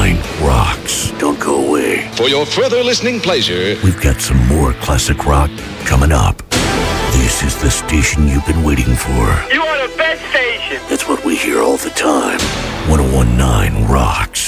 101.9 rocks. Don't go away. For your further listening pleasure, we've got some more classic rock coming up. This is the station you've been waiting for. You are the best station. That's what we hear all the time. 101.9 rocks.